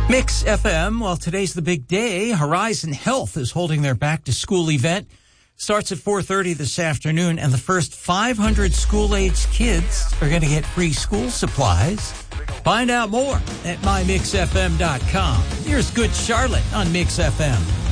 Mix FM. Well, today's the big day. Horizon Health is holding their back-to-school event. Starts at 4:30 this afternoon, and the first 500 school-aged kids are going to get free school supplies. Find out more at mymixfm.com. Here's Good Charlotte on Mix FM.